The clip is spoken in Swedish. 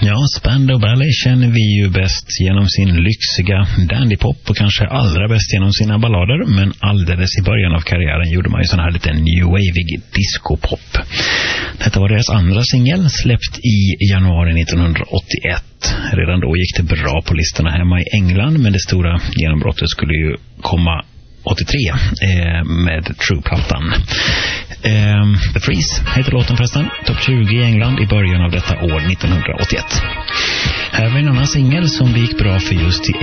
Ja, Spandau Ballet känner vi ju bäst genom sin lyxiga dandypop och kanske allra bäst genom sina ballader, men alldeles i början av karriären gjorde man ju sån här lite new-wavig disco-pop. Detta var deras andra singel, släppt i januari 1981. Redan då gick det bra på listorna hemma i England, men det stora genombrottet skulle ju komma 83 med True-plattan. The Freeze heter låten förresten. Topp 20 i England i början av detta år 1981. Här var en annan singel som det gick bra för just i